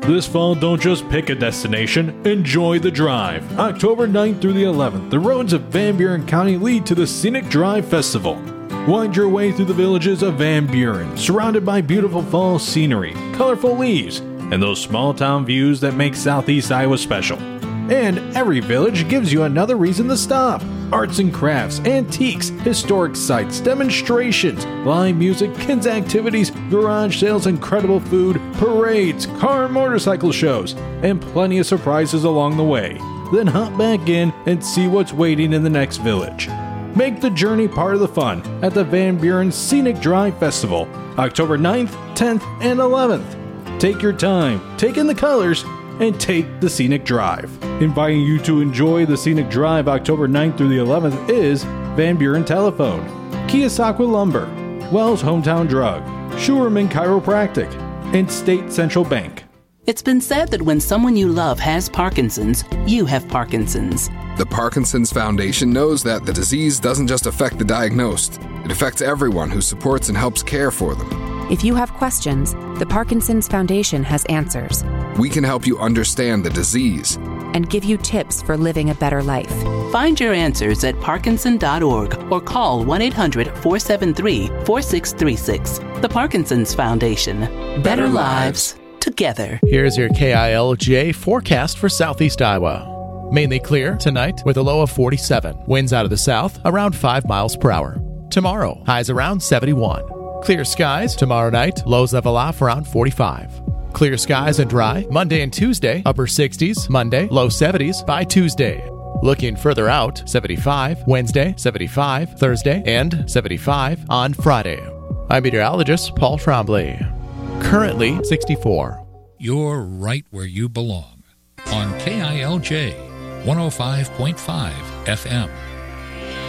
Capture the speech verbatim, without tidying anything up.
This fall, don't just pick a destination, enjoy the drive. October ninth through the eleventh, the roads of Van Buren County lead to the Scenic Drive Festival. Wind your way through the villages of Van Buren, surrounded by beautiful fall scenery, colorful leaves, and those small town views that make Southeast Iowa special. And every village gives you another reason to stop. Arts and crafts, antiques, historic sites, demonstrations, live music, kids activities, garage sales, incredible food, parades, car and motorcycle shows, and plenty of surprises along the way. Then hop back in and see what's waiting in the next village. Make the journey part of the fun at the Van Buren Scenic Drive Festival, October ninth, tenth, and eleventh. Take your time, take in the colors, and take the Scenic Drive. Inviting you to enjoy the Scenic Drive October ninth through the eleventh is Van Buren Telephone, Keosauqua Lumber, Wells Hometown Drug, Schuerman Chiropractic, and State Central Bank. It's been said that when someone you love has Parkinson's, you have Parkinson's. The Parkinson's Foundation knows that the disease doesn't just affect the diagnosed. It affects everyone who supports and helps care for them. If you have questions, the Parkinson's Foundation has answers. We can help you understand the disease and give you tips for living a better life. Find your answers at parkinson dot org or call one eight hundred, four seven three, four six three six. The Parkinson's Foundation. Better, better lives. Together. Here's your K I L J forecast for Southeast Iowa. Mainly clear tonight with a low of forty-seven. Winds out of the south around five miles per hour. Tomorrow, highs around seventy-one. Clear skies tomorrow night, lows level off around forty-five. Clear skies and dry Monday and Tuesday, upper sixties, Monday, low seventies by Tuesday. Looking further out, seventy-five Wednesday, seventy-five Thursday, and seventy-five on Friday. I'm meteorologist Paul Trombley. Currently sixty-four. You're right where you belong on K I L J one oh five point five F M.